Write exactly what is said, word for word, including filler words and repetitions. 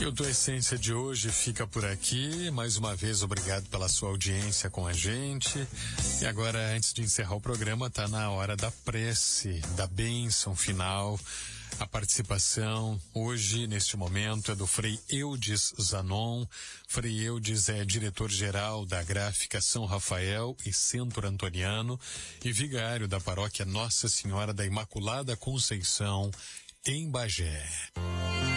E o Tua Essência de hoje fica por aqui. Mais uma vez, obrigado pela sua audiência com a gente. E agora, antes de encerrar o programa, tá na hora da prece, da bênção final. A participação hoje, neste momento, é do Frei Eudes Zanon. Frei Eudes é diretor-geral da Gráfica São Rafael e Centro Antoniano e vigário da paróquia Nossa Senhora da Imaculada Conceição, em Bagé.